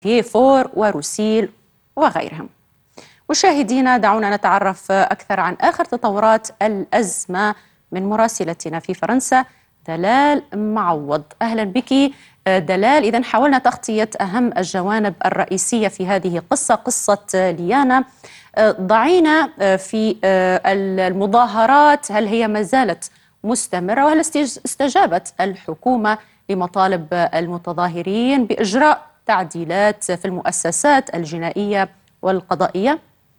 فور وروسيل وغيرهم. مشاهدينا، دعونا نتعرف أكثر عن آخر تطورات الأزمة من مراسلتنا في فرنسا دلال معوض. أهلا بك دلال. إذن حاولنا تغطية أهم الجوانب الرئيسية في هذه قصة ليانا. ضعينا في المظاهرات، هل هي ما زالت مستمرة؟ وهل استجابت الحكومة لمطالب المتظاهرين بإجراء تعديلات في المؤسسات الجنائية والقضائية؟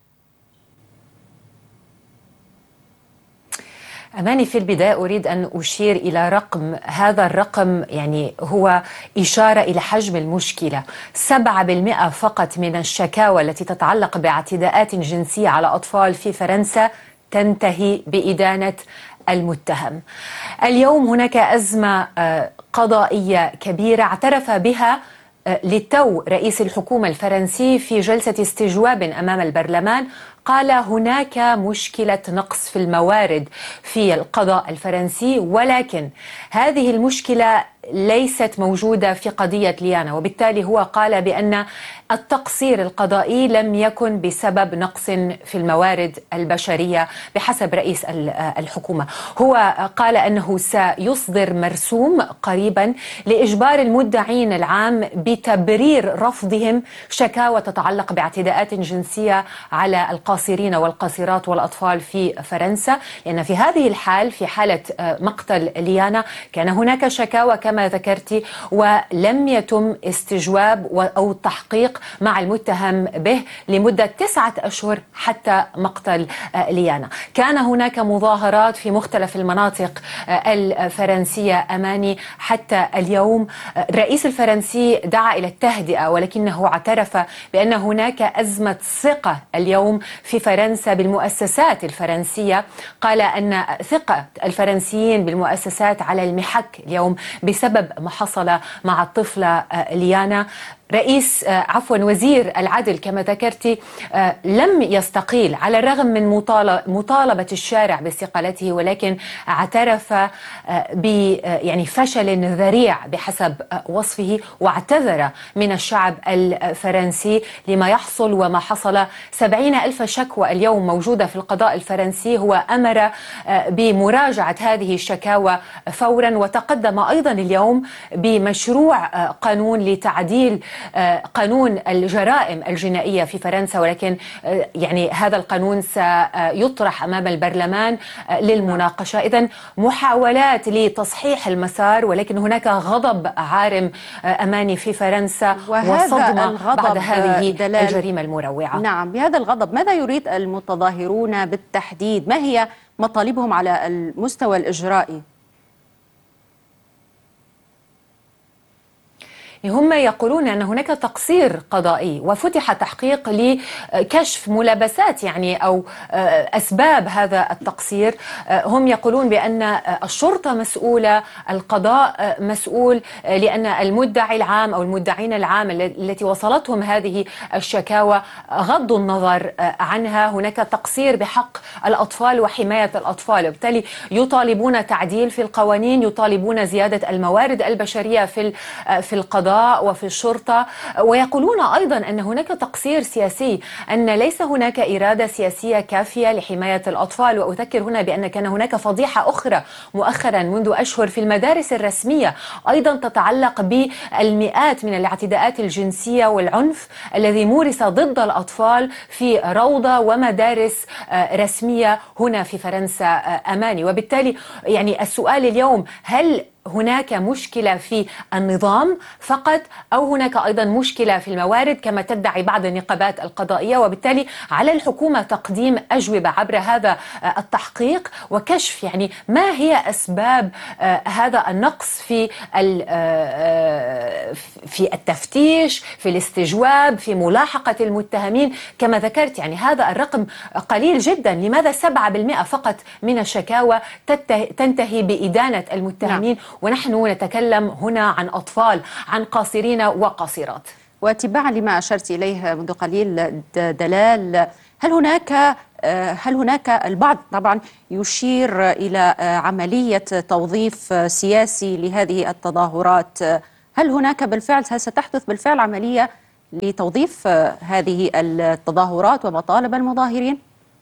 أماني، في البداية أريد أن أشير إلى رقم. هذا الرقم يعني هو إشارة إلى حجم المشكلة. 7% فقط من الشكاوى التي تتعلق باعتداءات جنسية على أطفال في فرنسا تنتهي بإدانة المتهم. اليوم هناك أزمة قضائية كبيرة اعترف بها للتو رئيس الحكومة الفرنسي في جلسة استجواب أمام البرلمان. قال هناك مشكلة نقص في الموارد في القضاء الفرنسي، ولكن هذه المشكلة ليست موجودة في قضية ليانا، وبالتالي هو قال بأن التقصير القضائي لم يكن بسبب نقص في الموارد البشرية بحسب رئيس الحكومة. هو قال أنه سيصدر مرسوم قريبا لإجبار المدعين العام بتبرير رفضهم شكاوى تتعلق باعتداءات جنسية على القاصرين والقاصرات والأطفال في فرنسا، لأن في هذه الحال، في حالة مقتل ليانا، كان هناك شكاوى كما ذكرتي ولم يتم استجواب أو تحقيق مع المتهم به لمدة 9 أشهر حتى مقتل ليانا. كان هناك مظاهرات في مختلف المناطق الفرنسية أماني حتى اليوم. الرئيس الفرنسي دعا إلى التهدئة، ولكنه اعترف بأن هناك أزمة ثقة اليوم في فرنسا بالمؤسسات الفرنسية. قال أن ثقة الفرنسيين بالمؤسسات على المحك اليوم بسبب ما حصل مع الطفلة ليانا. وزير العدل كما ذكرتي لم يستقيل على الرغم من مطالبة الشارع باستقالته، ولكن اعترف فشل ذريع بحسب وصفه، واعتذر من الشعب الفرنسي لما يحصل وما حصل. 70,000 شكوى اليوم موجودة في القضاء الفرنسي. هو أمر بمراجعة هذه الشكاوى فورا، وتقدم أيضا اليوم بمشروع قانون لتعديل قانون الجرائم الجنائية في فرنسا، ولكن هذا القانون سيطرح أمام البرلمان للمناقشة. إذن محاولات لتصحيح المسار، ولكن هناك غضب عارم أماني في فرنسا وصدمة بعد هذه الجريمة المروعة. نعم، بهذا الغضب ماذا يريد المتظاهرون بالتحديد؟ ما هي مطالبهم على المستوى الإجرائي؟ هم يقولون أن هناك تقصير قضائي وفتح تحقيق لكشف ملابسات أو أسباب هذا التقصير. هم يقولون بأن الشرطة مسؤولة، القضاء مسؤول، لأن المدعي العام أو المدعين العام التي وصلتهم هذه الشكاوى غضوا النظر عنها. هناك تقصير بحق الأطفال وحماية الأطفال، وبالتالي يطالبون تعديل في القوانين، يطالبون زيادة الموارد البشرية في القضاء وفي الشرطة. ويقولون أيضا أن هناك تقصير سياسي، أن ليس هناك إرادة سياسية كافية لحماية الأطفال. وأذكر هنا بأن كان هناك فضيحة أخرى مؤخرا منذ أشهر في المدارس الرسمية أيضا تتعلق بالمئات من الاعتداءات الجنسية والعنف الذي مورس ضد الأطفال في روضة ومدارس رسمية هنا في فرنسا أماني. وبالتالي السؤال اليوم، هل هناك مشكلة في النظام فقط، أو هناك أيضا مشكلة في الموارد كما تدعي بعض النقابات القضائية؟ وبالتالي على الحكومة تقديم أجوبة عبر هذا التحقيق وكشف ما هي أسباب هذا النقص في التفتيش، في الاستجواب، في ملاحقة المتهمين. كما ذكرت هذا الرقم قليل جدا. لماذا 7% فقط من الشكاوى تنتهي بإدانة المتهمين؟ ونحن نتكلم هنا عن أطفال، عن قاصرين وقاصرات. واتباعا لما أشرت إليه منذ قليل دلال، هل هناك البعض طبعا يشير إلى عملية توظيف سياسي لهذه التظاهرات؟ هل هناك بالفعل ستحدث بالفعل عملية لتوظيف هذه التظاهرات ومطالب المظاهرين؟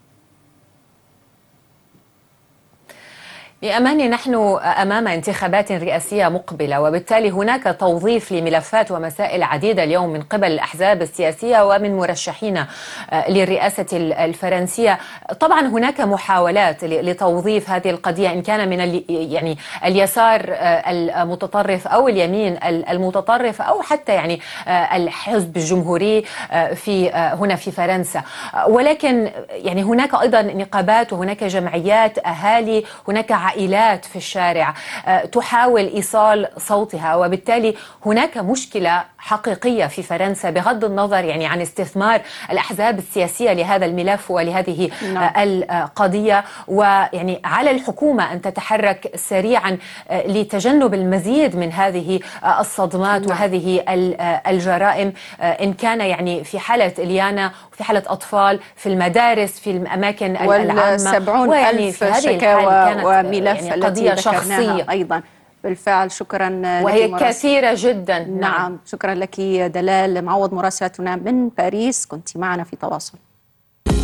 بأماني نحن أمام انتخابات رئاسية مقبلة، وبالتالي هناك توظيف لملفات ومسائل عديدة اليوم من قبل الأحزاب السياسية ومن مرشحين للرئاسة الفرنسية. طبعا هناك محاولات لتوظيف هذه القضية، إن كان من يعني اليسار المتطرف أو اليمين المتطرف أو حتى يعني الحزب الجمهوري في هنا في فرنسا. ولكن يعني هناك أيضا نقابات وهناك جمعيات أهالي، هناك عائلات في الشارع تحاول إيصال صوتها، وبالتالي هناك مشكلة حقيقية في فرنسا بغض النظر يعني عن استثمار الأحزاب السياسية لهذا الملف ولهذه القضية. ويعني على الحكومة أن تتحرك سريعا لتجنب المزيد من هذه الصدمات وهذه الجرائم، إن كان يعني في حالة إليانا وفي حالة أطفال في المدارس في الأماكن العامة، 70,000 شكاوى وملف يعني قضية شخصية أيضا. بالفعل شكرا وهي لك كثيرة جدا. نعم شكرا لك دلال معوض مراسلتنا من باريس، كنت معنا في تواصل.